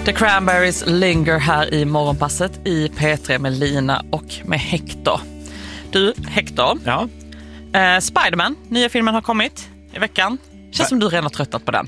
The Cranberries Linger här i morgonpasset i P3 med Lina och med Hector. Du, Hector. Ja. Spider-Man, nya filmen har kommit i veckan. Känns som du redan har tröttat på den.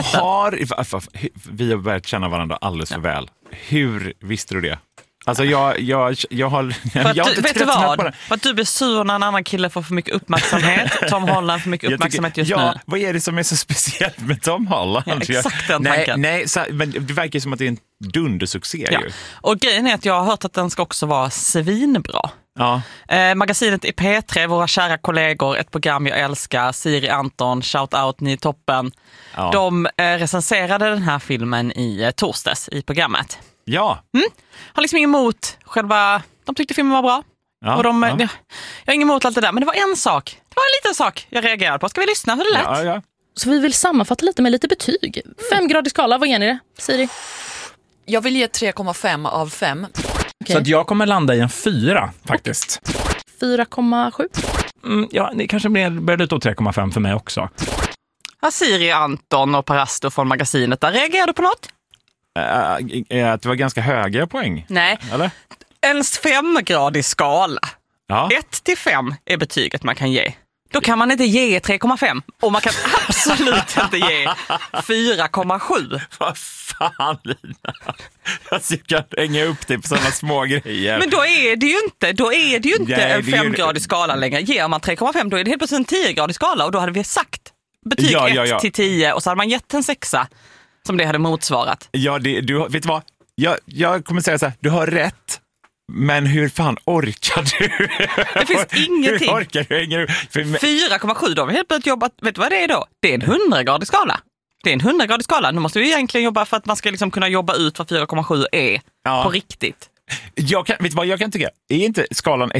Vi har börjat känna varandra alldeles för väl. Hur visste du det? Alltså jag har inte vet du tröttnat på den. För att du blir sur när en annan kille får för mycket uppmärksamhet. Tom Holland för mycket uppmärksamhet just nu. Vad är det som är så speciellt med Tom Holland? Ja, exakt den tanken. Men det verkar som att det är en dundersuccé ju. Och grejen är att jag har hört att den ska också vara svinbra. Ja. Magasinet i P3, våra kära kollegor, ett program jag älskar, Siri, Anton, shout out, ni är toppen. Ja. De recenserade den här filmen i torsdags i programmet. Ja. Har liksom inget emot själva, de tyckte filmen var bra. Ja, och jag har inget emot allt det där, men det var en liten sak jag reagerade på. Ska vi lyssna hur det lät? Ja. Så vi vill sammanfatta lite med lite betyg. 5-gradig skala, vad ger ni det, Siri? Jag vill ge 3,5 av 5. Okay. Så att jag kommer landa i en 4 faktiskt. 4,7? Ja, det kanske börjar luta åt 3,5 för mig också. Siri, Anton och Parasto från magasinet, där reagerade du på något? Att det var ganska höga poäng. Nej, eller? En 5-gradig skala. Ja. 1-5 är betyget man kan ge. Då kan man inte ge 3,5 och man kan absolut inte ge 4,7. Vad fan, Lina? Alltså, jag kan hänga upp det på sådana små grejer. Men då är det ju inte en 5-gradig skala längre. Ger man 3,5 då är det helt plötsligt en 10-gradig skala och då hade vi sagt betyg 1-10 och så hade man gett en 6 som det hade motsvarat. Ja, du vet du vad? Jag kommer säga så här, du har rätt. Men hur fan orkar du? Det finns ingenting. Hur orkar du? 4,7 då har vi helt plötsligt jobbat. Vet du vad det är då? Det är en 100-gradig skala. Det är en 100-gradig skala. Nu måste vi egentligen jobba för att man ska liksom kunna jobba ut vad 4,7 är på riktigt. Vet du vad jag kan tycka? Är inte skalan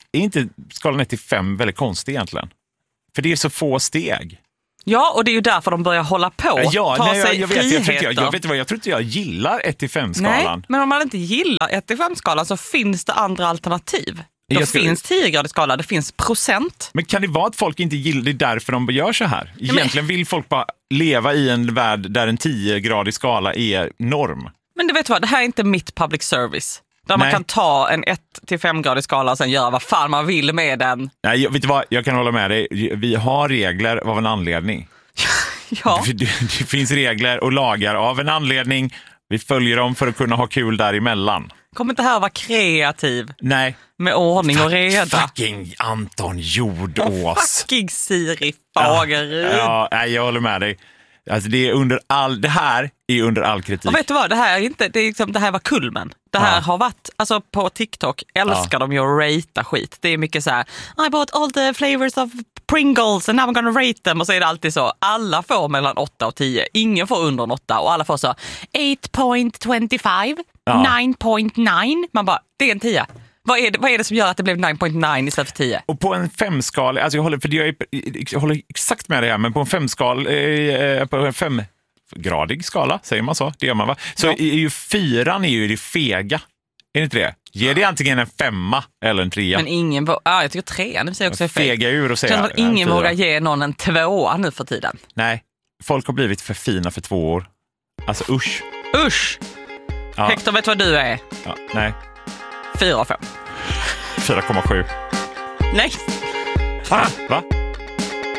1 till 5 väldigt konstig egentligen? För det är så få steg. Ja, och det är ju därför de börjar hålla på. Jag vet vad, jag tror inte jag gillar 1-5-skalan. Nej, men om man inte gillar 1-5-skalan så finns det andra alternativ. Det finns 10-gradig skala, det finns procent. Men kan det vara att folk inte gillar det därför de gör så här? Egentligen vill folk bara leva i en värld där en 10-gradig skala är norm. Men du vet vad, det här är inte mitt public service. Där man kan ta en 1-5-gradig skala och sen göra vad fan man vill med den. Nej, vet du vad? Jag kan hålla med dig. Vi har regler av en anledning. Ja. Det finns regler och lagar av en anledning. Vi följer dem för att kunna ha kul däremellan. Kommer inte här vara kreativ. Nej. Med ordning och reda. Fucking Anton Jordås. Fucking Siri Fagerud. Ja, jag håller med dig. Alltså det här är under all kritik. Och vet du vad, det här var kulmen. Det här har varit, alltså på TikTok älskar de ju att ratea skit. Det är mycket så här, I bought all the flavors of Pringles and now I'm gonna rate them. Och så är det alltid så, alla får mellan 8 och 10. Ingen får under en 8 och alla får så 8.25, 9.9. Man bara, det är en 10. Vad är det som gör att det blev 9.9 istället för 10? Och på en 5-skala, alltså jag håller exakt med det här, men på en 5-skala, på en 5-gradig skala, säger man så? Det gör man, va? Så är ju 4 är ju det fega. Är det inte det? Ger det antingen en 5 eller en 3? Men ingen jag tycker 3 nu säger också är fega ur och säga. Känns att ingen vågar ge någon en 2 nu för tiden. Nej, folk har blivit för fina för 2 år. Alltså usch. Ja. Hector, vet vad du är? Ja, nej. 4 av 5. 4,7. Nej. Va?